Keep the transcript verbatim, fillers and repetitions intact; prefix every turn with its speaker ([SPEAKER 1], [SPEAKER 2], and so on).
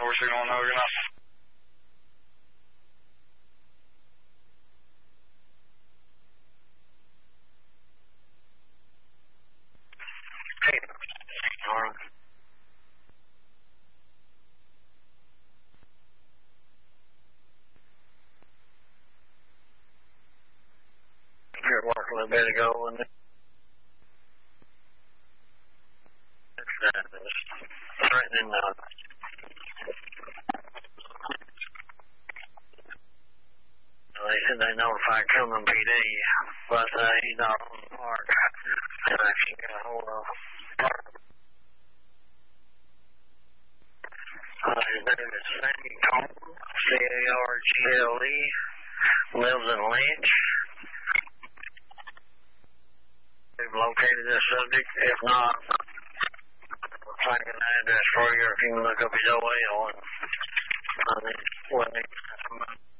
[SPEAKER 1] four six one, have a good night.
[SPEAKER 2] Hey, Norm. Here at work a little bit ago, and it's uh, threatening uh, they said they notified Cumming P D, but uh, he's not on the mark. And I can't get a hold of him. Uh, his name is Sandy Coleman, C A R G L E, lives in Lynch. We've located this subject. If not, we'll find an address for you, or if you can look up his O L and I think what